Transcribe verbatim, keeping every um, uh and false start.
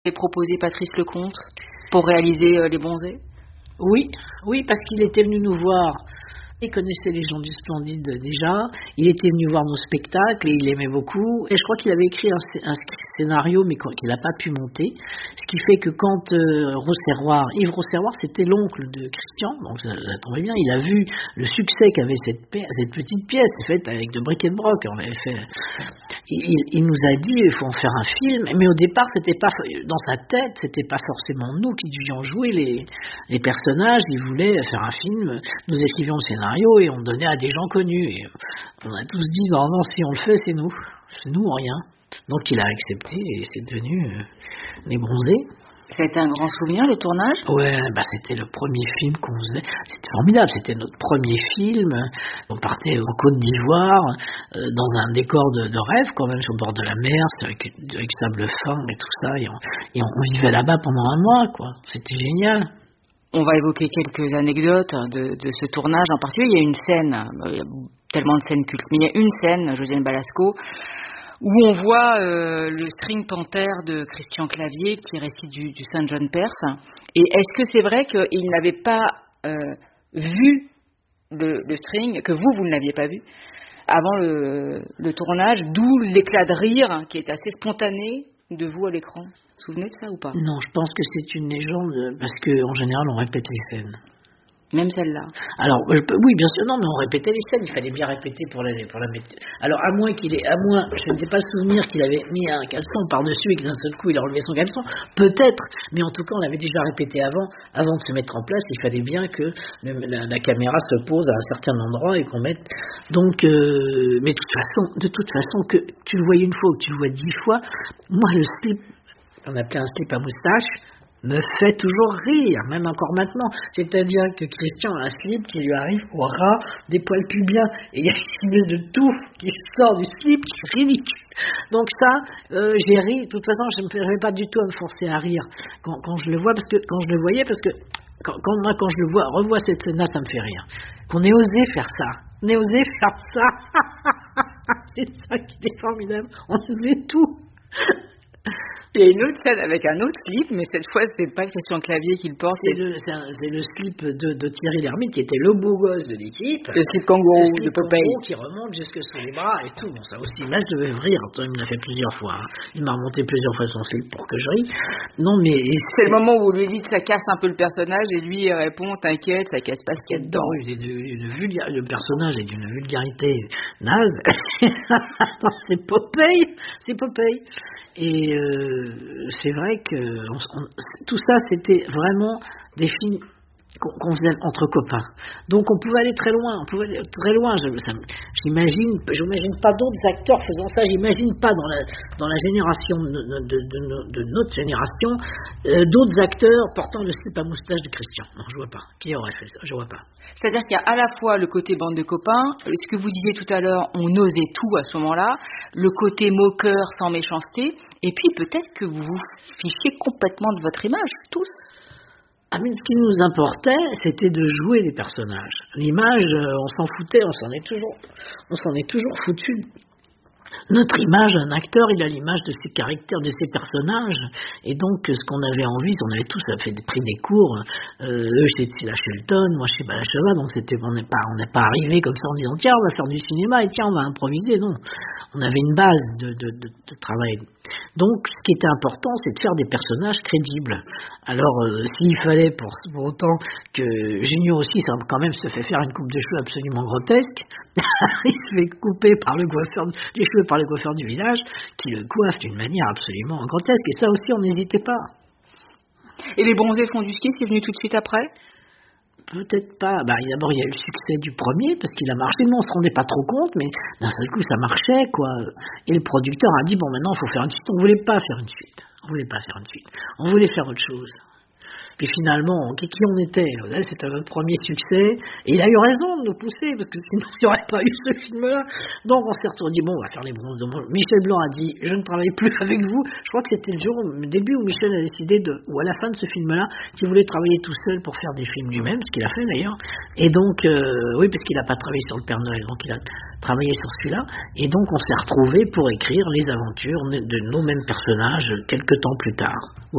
Et proposé Patrice Lecomte pour réaliser euh, Les Bronzés? Oui, oui, parce qu'il était venu nous voir. Il connaissait les gens du Splendide déjà, il était venu voir nos spectacles et il aimait beaucoup. Et je crois qu'il avait écrit un, un scénario, mais qu'il n'a pas pu monter. Ce qui fait que quand euh, Rosserroir, Yves Rosserroir, c'était l'oncle de Christian, donc ça, ça tombait bien, il a vu le succès qu'avait cette, cette petite pièce, faite avec de bric et de broc. On avait fait. Il, il nous a dit, il faut en faire un film, mais au départ, c'était pas dans sa tête, c'était pas forcément nous qui devions jouer les, les personnages. Il voulait faire un film, nous écrivions le scénario et on donnait à des gens connus. Et on a tous dit non, non, si on le fait, c'est nous, c'est nous ou rien. Donc il a accepté et c'est devenu euh, Les Bronzés. Ça a été un grand souvenir, le tournage? Ouais, bah c'était le premier film qu'on faisait. C'était formidable, c'était notre premier film. On partait en Côte d'Ivoire, euh, dans un décor de, de rêve, quand même, sur le bord de la mer, avec, avec sable fin et tout ça. Et on, et on vivait là-bas pendant un mois, quoi. C'était génial. On va évoquer quelques anecdotes de, de ce tournage. En particulier, il y a une scène, il y a tellement de scènes cultes, mais il y a une scène, Josiane Balasco, où on voit euh, le string Panther de Christian Clavier qui récite du, du Saint John Perse. Et est-ce que c'est vrai qu'il n'avait pas euh, vu le, le string, que vous, vous ne l'aviez pas vu avant le, le tournage, d'où l'éclat de rire qui est assez spontané de vous à l'écran? Vous vous souvenez de ça ou pas? Non, je pense que c'est une légende, parce qu'en général, on répète les scènes. Même celle-là? Alors, euh, oui, bien sûr, non, mais on répétait les scènes, il fallait bien répéter pour la, pour la mettre. Alors, à moins qu'il ait, à moins, je n'ai pas souvenir qu'il avait mis un caleçon par-dessus et que d'un seul coup, il a enlevé son caleçon, peut-être, mais en tout cas, on l'avait déjà répété avant, avant de se mettre en place, il fallait bien que le, la, la caméra se pose à un certain endroit et qu'on mette. Donc, euh, mais de toute façon, de toute façon, que tu le voyais une fois ou que tu le vois dix fois, moi, le slip, on appelait un slip à moustache, me fait toujours rire, même encore maintenant. C'est-à-dire que Christian a un slip qui lui arrive au ras des poils pubiens. Et il y a une espèce de touffe qui sort du slip qui est ridicule. Donc ça, euh, j'ai ri. De toute façon, je ne vais pas du tout à me forcer à rire quand, quand je le vois, parce que quand je le voyais, parce que quand, quand, moi, quand je le vois, revois cette scène-là, ça me fait rire. Qu'on ait osé faire ça. On ait osé faire ça. C'est ça qui est formidable. On osait tout. Il y a une autre scène avec un autre slip, mais cette fois, c'est pas Christian Clavier qui le porte. C'est le, c'est un, c'est le slip de, de Thierry Lhermitte, qui était le beau gosse de l'équipe. Le slip kangourou le slip de Popeye. Qui remonte jusque sous les bras et tout. Bon, ça aussi, là, je devais rire. Il me l'a fait plusieurs fois. Hein. Il m'a remonté plusieurs fois son slip pour que je rie. Non, mais... C'est le moment où vous lui dites que ça casse un peu le personnage et lui il répond, t'inquiète, ça casse pas ce qu'il y a dedans. Oui, c'est de, une vulga... le personnage est d'une vulgarité naze. C'est Popeye. C'est Popeye. Et euh, c'est vrai que on, on, tout ça, c'était vraiment des films qu'on, qu'on faisait entre copains. Donc on pouvait aller très loin, on pouvait aller très loin. Je, ça, j'imagine, j'imagine pas d'autres acteurs faisant ça. J'imagine pas dans la dans la génération de, de, de, de, de notre génération euh, d'autres acteurs portant le slip à moustache de Christian. Non, je vois pas. Qui aurait fait ça? Je vois pas. C'est-à-dire qu'il y a à la fois le côté bande de copains, ce que vous disiez tout à l'heure, on osait tout à ce moment-là, le côté moqueur sans méchanceté, et puis peut-être que vous vous fichiez complètement de votre image, tous. Ah, mais ce qui nous importait, c'était de jouer les personnages. L'image, on s'en foutait, on s'en est toujours, on s'en est toujours foutu. Notre image, un acteur, il a l'image de ses caractères, de ses personnages, et donc ce qu'on avait envie, on avait tous fait pris des cours. Euh, eux, c'est la Shelton, moi je sais pas la Cheva, donc c'était, on n'est pas, on n'est pas arrivé comme ça en disant tiens, on va faire du cinéma et tiens, on va improviser. Non, on avait une base de, de, de, de travail. Donc, ce qui était important, c'est de faire des personnages crédibles. Alors, euh, s'il fallait pour, pour autant que Junior aussi, ça quand même se fait faire une coupe de cheveux absolument grotesque, il se fait couper par le coiffeur, les cheveux par le coiffeur du village, qui le coiffe d'une manière absolument grotesque. Et ça aussi, on n'hésitait pas. Et Les Bronzés font du ski, c'est venu tout de suite après? Peut-être pas. Bah, d'abord, il y a eu le succès du premier, parce qu'il a marché. Nous, on se rendait pas trop compte, mais d'un seul coup, ça marchait, quoi. Et le producteur a dit, bon, maintenant, il faut faire une suite. On voulait pas faire une suite. On voulait pas faire une suite. On voulait faire autre chose. Puis finalement, qui on était? Là, c'était notre premier succès. Et il a eu raison de nous pousser, parce que sinon, il n'y aurait pas eu ce film-là. Donc, on s'est retourné, dit, bon, on va faire Les Bronzés. Michel Blanc a dit, je ne travaille plus avec vous. Je crois que c'était le jour, au début, où Michel a décidé de, ou à la fin de ce film-là, qu'il voulait travailler tout seul pour faire des films lui-même, ce qu'il a fait d'ailleurs. Et donc, euh, oui, parce qu'il n'a pas travaillé sur le Père Noël, donc il a travaillé sur celui-là. Et donc, on s'est retrouvés pour écrire les aventures de nos mêmes personnages quelques temps plus tard.